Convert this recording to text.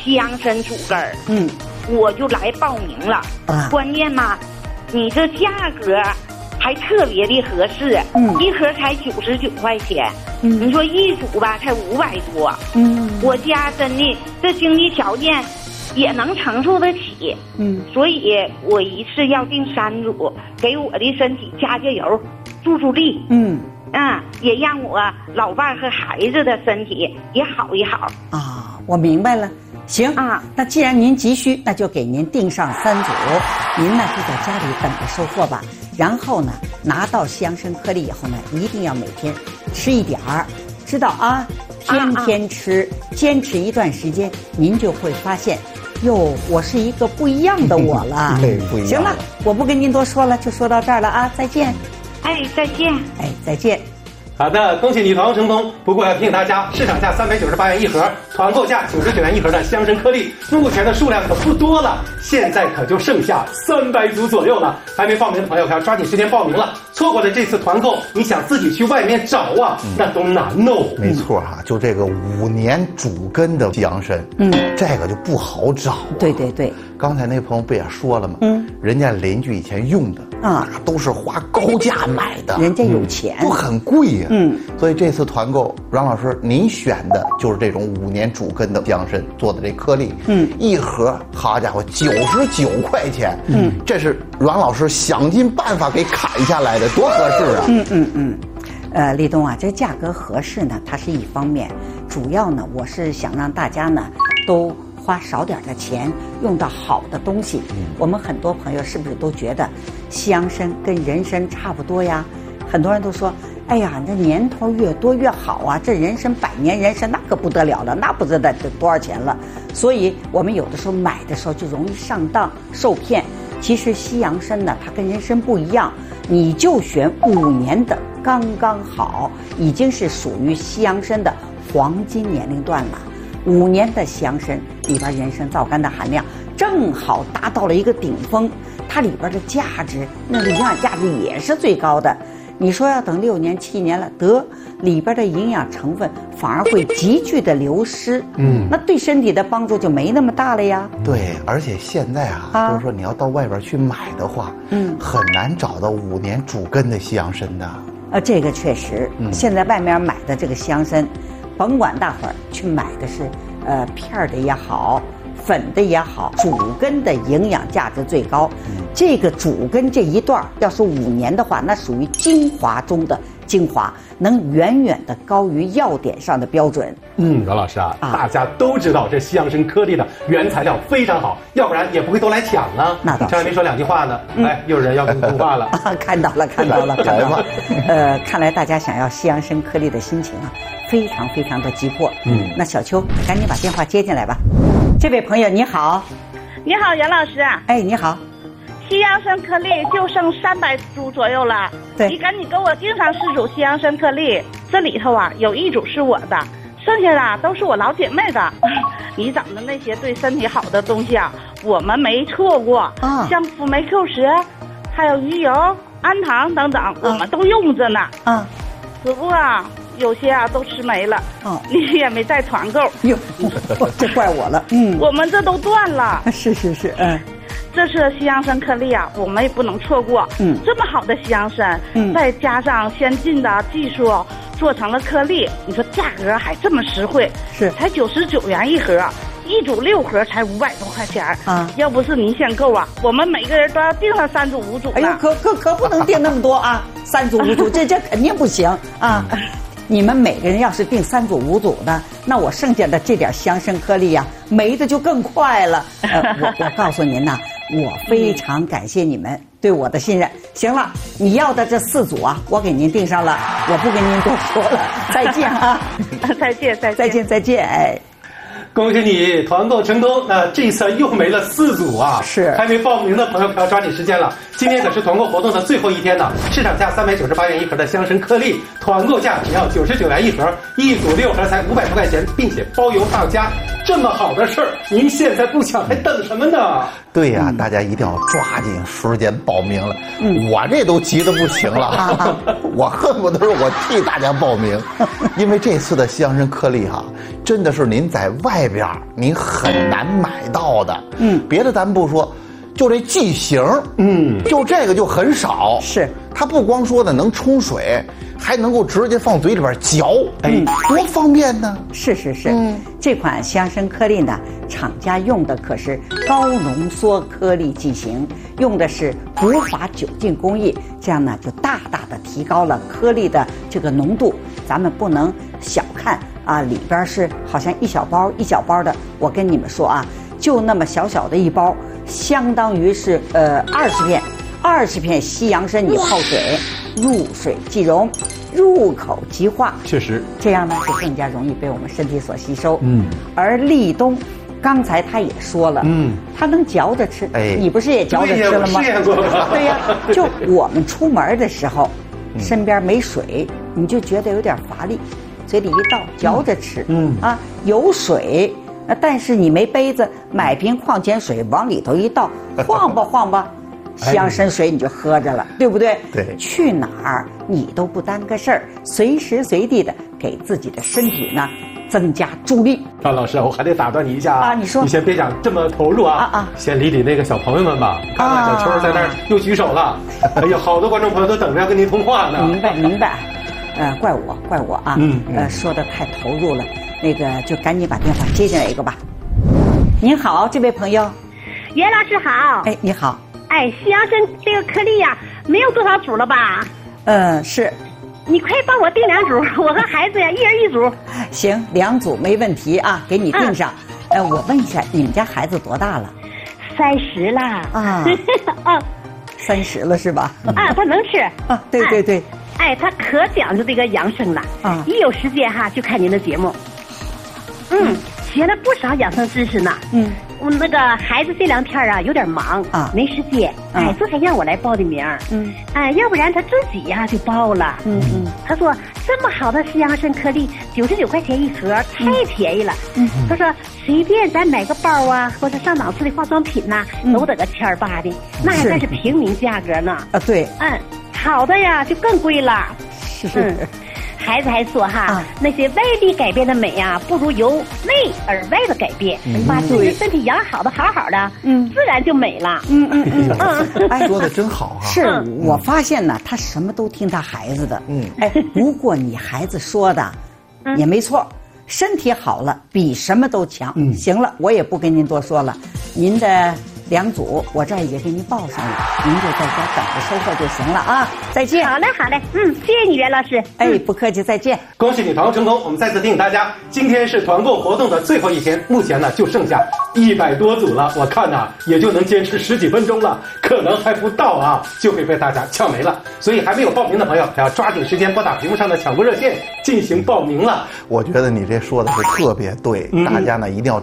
香参主根儿，我就来报名了。关键嘛，你这价格还特别的合适，一盒才99块钱，你说一组吧才500多，我家真的这经济条件也能承受得起，所以我一次要订3组，给我的身体加油，助力，也让我老伴儿和孩子的身体也好一好啊。我明白了，行啊，那既然您急需，那就给您订上3组，您呢就在家里等着收货吧。然后呢，拿到香参颗粒以后呢，一定要每天吃一点儿，知道啊？天天吃，坚持一段时间，您就会发现，哟，我是一个不一样的我了。 对，不一样。 行了，我不跟您多说了，就说到这儿了啊，再见。 再见。 再见。 好的，恭喜你团购成功。不过要提醒大家，市场价398元一盒，团购价99元一盒的香参颗粒，目前的数量可不多了，现在可就剩下300组左右了。还没报名的朋友，可要抓紧时间报名了。错过了这次团购，你想自己去外面找啊，那都难哦。 没错哈，就这个5年主根的西洋参，这个就不好找。 对。 刚才那朋友不也说了吗？人家邻居以前用的那都是花高价买的， 人家有钱， 都很贵呀。所以这次团购，阮老师您选的就是这种5年主根的西洋参做的这颗粒，一盒好家伙99块钱，这是阮老师想尽办法给砍下来的，多合适啊！ 立冬啊，这价格合适呢，它是一方面，主要呢，我是想让大家呢都花少点的钱，用到好的东西。我们很多朋友是不是都觉得西洋参跟人参差不多呀？很多人都说，哎呀，这年头越多越好啊，这人参100年人参那可不得了了，那不知道这多少钱了。所以我们有的时候买的时候就容易上当受骗。其实西洋参呢，它跟人参不一样，你就选5年的刚刚好，已经是属于西洋参的黄金年龄段了。5年的西洋参里边人参皂苷的含量正好达到了一个顶峰，它里边的价值，那个营养价值也是最高的。你说要等6年7年了，里边的营养成分反而会急剧的流失，那对身体的帮助就没那么大了呀。 对，而且现在就是说你要到外边去买的话，很难找到5年主根的西洋参的。 这个确实，现在外面买的这个西洋参，甭管大伙儿去买的是片儿的也好，粉的也好，主根的营养价值最高。这个主根这一段要是5年的话，那属于精华中的精华，能远远的高于药典上的标准。 阮老师啊，大家都知道这西洋参颗粒的原材料非常好，要不然也不会都来抢啊。 那倒是， 这还没说2句话呢，又有人要跟你通话了。 看到了。看来大家想要西洋参颗粒的心情啊，非常非常的急迫。那小秋，赶紧把电话接进来吧。这位朋友你好。 你好，袁老师。 你好。 西洋参颗粒就剩300组左右了， 对， 你赶紧给我订上4组西洋参颗粒，这里头啊有1组是我的，剩下的都是我老姐妹的。你整的那些对身体好的东西啊，我们没错过，像辅酶 Q10，还有鱼油、氨糖等等，我们都用着呢。只不过啊，有些啊都吃没了，你也没再团购。 哟，这怪我了。 我们这都断了。 是， 这次西洋参颗粒啊，我们也不能错过。这么好的西洋参，再加上先进的技术做成了颗粒，你说价格还这么实惠，才99元一盒，1组6盒才500多块钱啊！要不是您限购啊，我们每个人都要订上3组5组。 哎呦，可不能订那么多啊！3组5组，这肯定不行啊！你们每个人要是订3组5组的，那我剩下的这点西洋参颗粒呀，没的就更快了。我告诉您呐，我非常感谢你们对我的信任。行了，你要的这4组啊，我给您订上了，我不跟您多说了，再见啊！再见。 恭喜你团购成功，那这次又没了4组啊！ 是， 还没报名的朋友可要抓紧时间了。今天可是团购活动的最后一天呢，市场价398元一盒的香参颗粒， 团购价只要99元一盒，一组6盒才500多块钱，并且包邮到家。这么好的事儿，您现在不抢还等什么呢？ 对呀，大家一定要抓紧时间报名了。我这都急得不行了，我恨不得是我替大家报名，因为这次的西洋参颗粒真的是您在外边您很难买到的。别的咱不说，就这剂型，就这个就很少。 是， 它不光说的能冲水，还能够直接放嘴里边嚼，多方便呢！ 是，这款西洋参颗粒呢，厂家用的可是高浓缩颗粒剂型，用的是古法酒精工艺，这样呢就大大的提高了颗粒的这个浓度。咱们不能小看里边是好像一小包一小包的，我跟你们说就那么小小的一包，相当于是20片西洋参，你泡水，入水即溶，入口即化， 确实， 这样呢就更加容易被我们身体所吸收。而立冬，刚才他也说了，他能嚼着吃，你不是也嚼着吃了吗？对呀，就我们出门的时候，身边没水，你就觉得有点乏力，嘴里一倒嚼着吃，有水，但是你没杯子，买瓶矿泉水往里头一倒，晃吧。西洋参水你就喝着了，对不对？ 对， 去哪儿你都不耽搁事儿，随时随地的给自己的身体呢增加助力。 张老师，我还得打断你一下你说， 你先别讲这么投入先理理那个小朋友们吧。看看小秋在那儿又举手了，哎呀，好多观众朋友都等着要跟您通话呢。 明白，怪我说的太投入了，那个就赶紧把电话接进来一个吧。您好，这位朋友。 袁老师好。 你好。 西洋参这个颗粒没有多少组了吧？ 是。 你快帮我订2组，我和孩子一人1组。 行，2组没问题给你订上。我问一下，你们家孩子多大了 ？30啦。 30了是吧？ 他能吃。 对。 他可讲究这个养生了。一有时间就看您的节目。学了不少养生知识呢。我那个孩子这2天有点忙没时间。昨天让我来报的名。要不然他自己就报了。他说这么好的西洋参颗粒，99块钱一盒，太便宜了。他说随便咱买个包或者上档次的化妆品都得个1800的，那还算是平民价格呢。 对。 好的就更贵了。 是。 孩子还说那些外力改变的美不如由内而外的改变，把自己的身体养好的好的，自然就美了。 说的真好是，我发现呢，他什么都听他孩子的。不过你孩子说的也没错，身体好了比什么都强。行了，我也不跟您多说了，您的2组我这儿也给您报上了，您就在家等着收货就行了再见。 好嘞，谢谢你袁老师。 不客气，再见。 恭喜你团购成功！我们再次提醒大家，今天是团购活动的最后一天，目前就剩下100多组了，我看也就能坚持10几分钟了，可能还不到就会被大家抢没了。所以还没有报名的朋友，要抓紧时间拨打屏幕上的抢购热线进行报名了。 我觉得你这说的是特别对，大家呢一定要